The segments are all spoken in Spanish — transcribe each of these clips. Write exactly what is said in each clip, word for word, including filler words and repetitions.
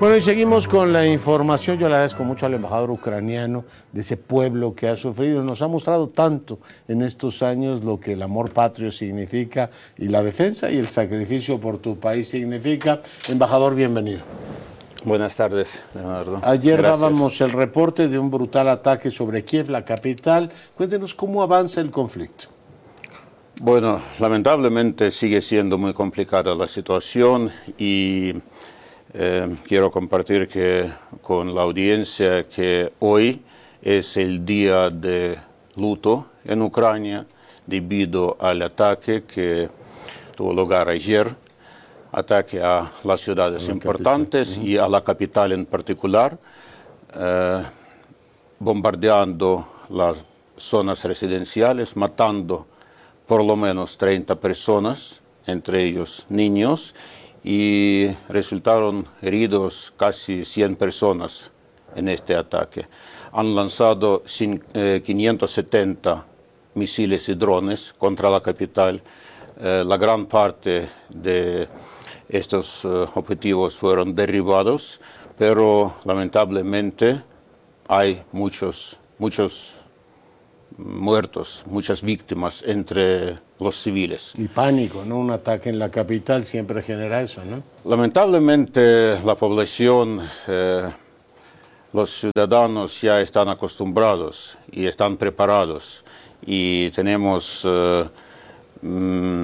Bueno, y seguimos con la información. Yo le agradezco mucho al embajador ucraniano de ese pueblo que ha sufrido. Nos ha mostrado tanto en estos años lo que el amor patrio significa y la defensa y el sacrificio por tu país significa. Embajador, bienvenido. Buenas tardes, Leonardo. Ayer Gracias. dábamos el reporte de un brutal ataque sobre Kiev, la capital. Cuéntenos cómo avanza el conflicto. Bueno, lamentablemente sigue siendo muy complicada la situación y eh, quiero compartir que, con la audiencia que hoy es el día de luto en Ucrania debido al ataque que tuvo lugar ayer, ataque a las ciudades importantes uh-huh. y a la capital en particular, eh, bombardeando las zonas residenciales, matando por lo menos treinta personas, entre ellos niños, y resultaron heridos casi cien personas en este ataque. Han lanzado quinientos setenta misiles y drones contra la capital. Eh, la gran parte de estos uh, objetivos fueron derribados, pero lamentablemente hay muchos, muchos muertos, muchas víctimas entre los civiles. Y pánico, ¿no? Un ataque en la capital siempre genera eso, ¿no? Lamentablemente la población, eh, los ciudadanos ya están acostumbrados y están preparados y tenemos eh, mm,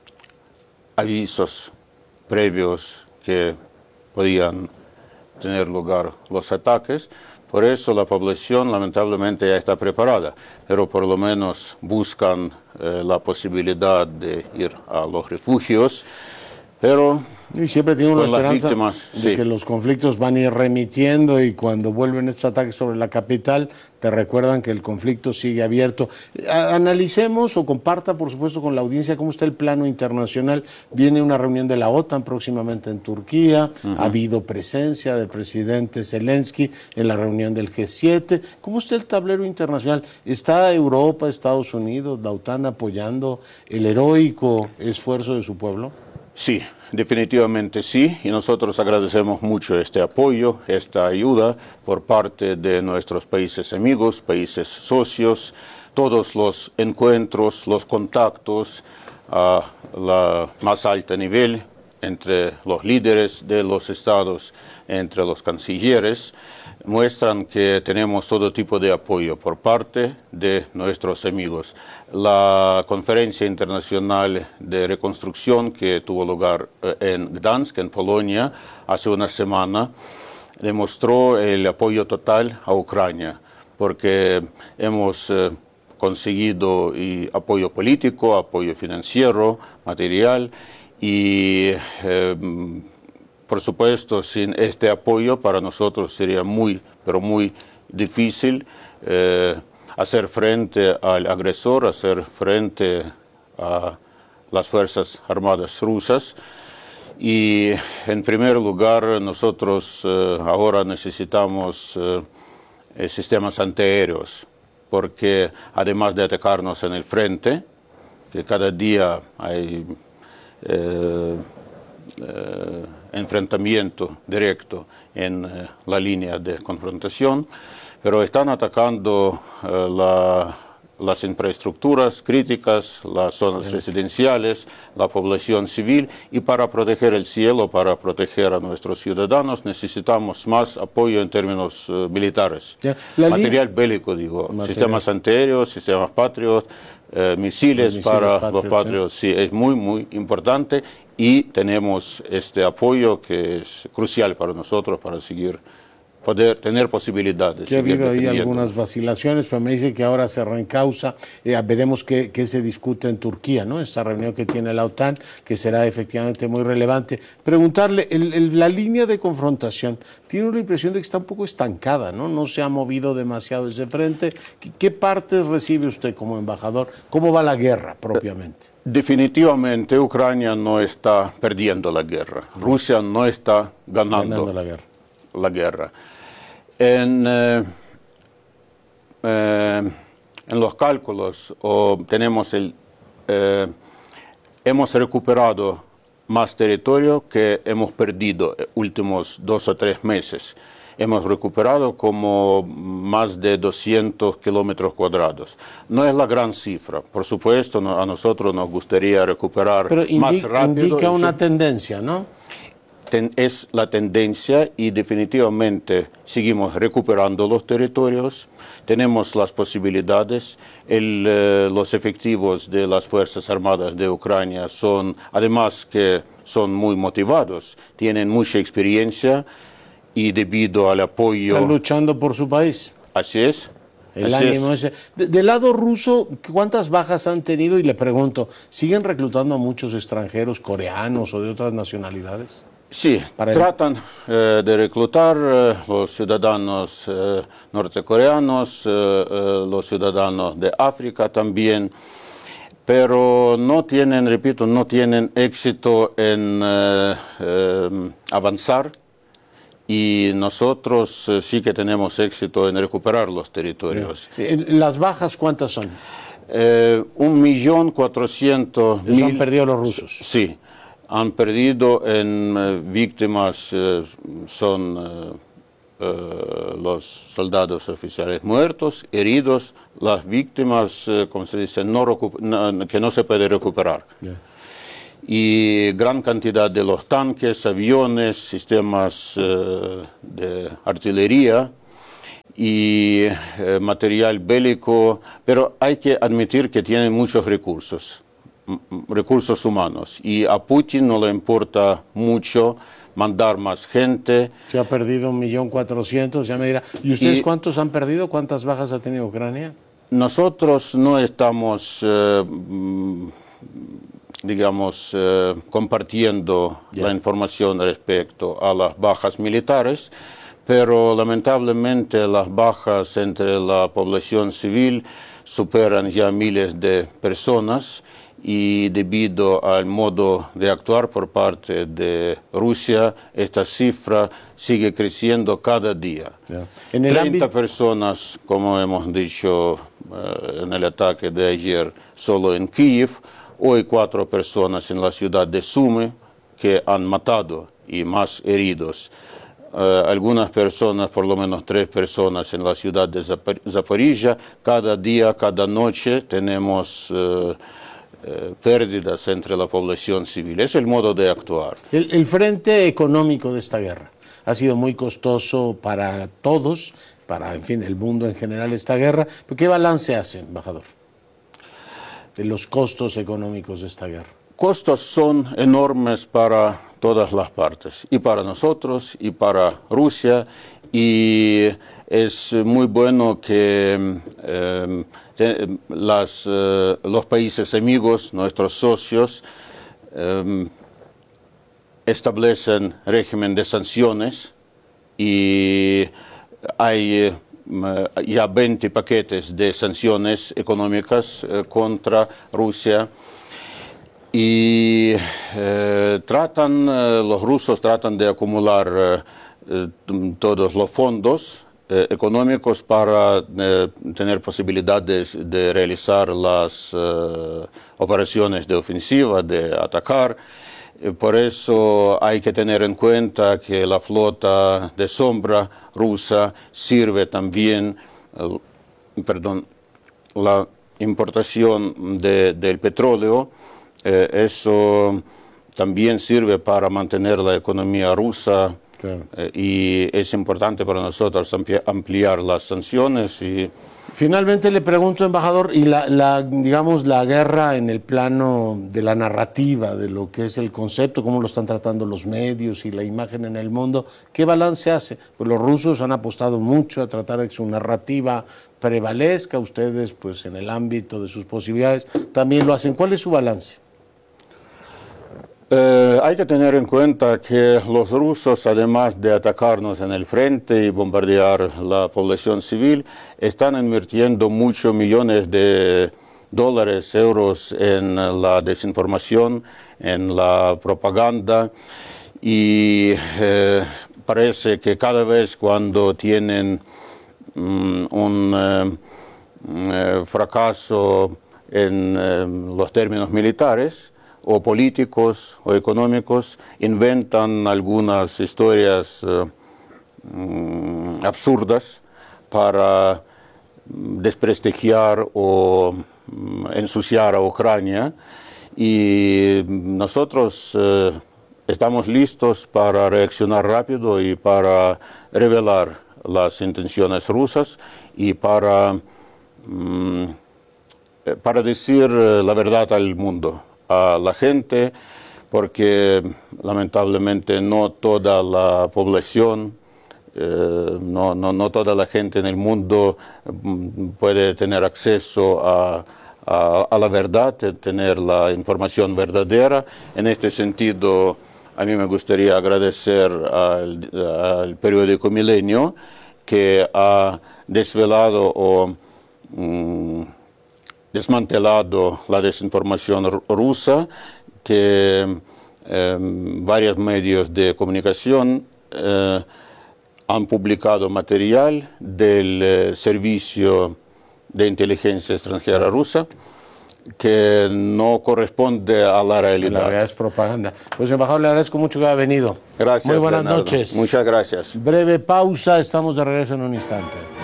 avisos previos que podían tener lugar los ataques. Por eso la población lamentablemente ya está preparada, pero por lo menos buscan eh, la posibilidad de ir a los refugios. Pero y siempre tiene una esperanza víctimas, de sí. que los conflictos van a ir remitiendo y cuando vuelven estos ataques sobre la capital te recuerdan que el conflicto sigue abierto. A analicemos o comparta, por supuesto, con la audiencia cómo está el plano internacional. Viene una reunión de la OTAN próximamente en Turquía, uh-huh. ha habido presencia del presidente Zelensky en la reunión del G siete. ¿Cómo está el tablero internacional? ¿Está Europa, Estados Unidos, la OTAN apoyando el heroico esfuerzo de su pueblo? Sí, definitivamente sí, y nosotros agradecemos mucho este apoyo, esta ayuda por parte de nuestros países amigos, países socios, todos los encuentros, los contactos a la más alta nivel entre los líderes de los estados, entre los cancilleres, muestran que tenemos todo tipo de apoyo por parte de nuestros amigos. La conferencia internacional de reconstrucción que tuvo lugar en Gdansk, en Polonia, hace una semana, demostró el apoyo total a Ucrania, porque hemos eh, conseguido y apoyo político, apoyo financiero, material, y eh, por supuesto, sin este apoyo para nosotros sería muy, pero muy difícil eh, hacer frente al agresor, hacer frente a las Fuerzas Armadas rusas. Y en primer lugar, nosotros eh, ahora necesitamos eh, sistemas antiaéreos, porque además de atacarnos en el frente, que cada día hay eh, eh, enfrentamiento directo en eh, la línea de confrontación, pero están atacando eh, la, las infraestructuras críticas, las zonas sí. residenciales, la población civil, y para proteger el cielo, para proteger a nuestros ciudadanos, necesitamos más apoyo en términos uh, militares. Material bélico, digo, Material. sistemas antiaéreos, sistemas Patriot, eh, misiles, misiles para Patriot, los Patriot, sí. sí, es muy, muy importante. Y tenemos este apoyo que es crucial para nosotros para seguir, poder tener posibilidades. Que ha habido ahí algunas vacilaciones, pero me dice que ahora se reencausa. Eh, veremos qué, qué se discute en Turquía, ¿no? Esta reunión que tiene la OTAN, que será efectivamente muy relevante. Preguntarle, el, el, la línea de confrontación, tiene una impresión de que está un poco estancada, ¿no? No se ha movido demasiado ese frente. ¿Qué, qué partes recibe usted como embajador? ¿Cómo va la guerra propiamente? Definitivamente Ucrania no está perdiendo la guerra. Rusia no está ganando, ganando la guerra. La guerra. En, eh, eh, en los cálculos o tenemos el, eh, hemos recuperado más territorio que hemos perdido en últimos dos o tres meses. Hemos recuperado como más de doscientos kilómetros cuadrados. No es la gran cifra, por supuesto, no, a nosotros nos gustaría recuperar Pero más rápido. Indica una tendencia, ¿no? Ten, es la tendencia y definitivamente seguimos recuperando los territorios, tenemos las posibilidades, el, eh, los efectivos de las Fuerzas Armadas de Ucrania son, además que son muy motivados, tienen mucha experiencia, y debido al apoyo... Están luchando por su país. Así es. El así ánimo es. ese. De, del lado ruso, ¿cuántas bajas han tenido? Y le pregunto, ¿siguen reclutando a muchos extranjeros coreanos o de otras nacionalidades? Sí, Para tratan eh, de reclutar eh, los ciudadanos eh, nortecoreanos, eh, eh, los ciudadanos de África también, pero no tienen, repito, no tienen éxito en eh, eh, avanzar. Y nosotros eh, sí que tenemos éxito en recuperar los territorios. ¿Las bajas cuántas son? Eh, un millón cuatrocientos mil. Han perdido los rusos. Sí, han perdido en eh, víctimas, eh, son eh, eh, los soldados oficiales muertos, heridos, las víctimas, eh, como se dice, no no, que no se puede recuperar. Yeah. Y gran cantidad de los tanques, aviones, sistemas eh, de artillería y eh, material bélico, pero hay que admitir que tienen muchos recursos, recursos humanos, y a Putin no le importa mucho mandar más gente. Se ha perdido un millón cuatrocientos, ya me dirá. ¿Y ustedes y, cuántos han perdido? ¿Cuántas bajas ha tenido Ucrania? Nosotros no estamos... Eh, digamos, eh, compartiendo yeah. la información respecto a las bajas militares, pero lamentablemente las bajas entre la población civil superan ya miles de personas y debido al modo de actuar por parte de Rusia, esta cifra sigue creciendo cada día. Yeah. En el treinta personas, como hemos dicho eh, en el ataque de ayer, solo en Kiev. Hoy cuatro personas en la ciudad de Sumy que han matado y más heridos. Uh, algunas personas, por lo menos tres personas en la ciudad de Zapor Zaporizhia. Cada día, cada noche tenemos uh, uh, pérdidas entre la población civil. Es el modo de actuar. El, el frente económico de esta guerra ha sido muy costoso para todos, para, en fin, el mundo en general esta guerra. ¿Qué balance hace, embajador, de los costos económicos de esta guerra? Costos son enormes para todas las partes, y para nosotros, y para Rusia, y es muy bueno que eh, las, eh, los países amigos, nuestros socios, eh, establecen régimen de sanciones, y hay eh, ya veinte paquetes de sanciones económicas eh, contra Rusia y eh, tratan, eh, los rusos tratan de acumular eh, todos los fondos eh, económicos para eh, tener posibilidades de realizar las eh, operaciones de ofensiva, de atacar. Por eso hay que tener en cuenta que la flota de sombra rusa sirve también, eh, perdón, la importación de, del petróleo, eh, eso también sirve para mantener la economía rusa. Claro. Eh, y es importante para nosotros ampliar las sanciones. Y finalmente le pregunto, embajador, y la, la, digamos, la guerra en el plano de la narrativa, de lo que es el concepto, cómo lo están tratando los medios y la imagen en el mundo, ¿qué balance hace? Pues los rusos han apostado mucho a tratar de que su narrativa prevalezca, ustedes pues en el ámbito de sus posibilidades también lo hacen. ¿Cuál es su balance? Eh, hay que tener en cuenta que los rusos, además de atacarnos en el frente y bombardear la población civil, están invirtiendo muchos millones de dólares, euros en la desinformación, en la propaganda, y eh, parece que cada vez cuando tienen um, un eh, eh, fracaso en eh, los términos militares, o políticos o económicos inventan algunas historias eh, mm, absurdas para desprestigiar o mm, ensuciar a Ucrania, y nosotros eh, estamos listos para reaccionar rápido y para revelar las intenciones rusas y para, mm, para decir la verdad al mundo, a la gente, porque lamentablemente no toda la población, eh, no, no, no toda la gente en el mundo puede tener acceso a A, a la verdad, tener la información verdadera. En este sentido, a mí me gustaría agradecer al, al periódico Milenio, que ha desvelado o mm, desmantelado la desinformación rusa, que eh, varios medios de comunicación eh, han publicado material del eh, servicio de inteligencia extranjera rusa que no corresponde a la realidad. La realidad es propaganda. Pues, embajador, le agradezco mucho que haya venido. Gracias, Muy buenas Leonardo. noches. Muchas gracias. Breve pausa, estamos de regreso en un instante.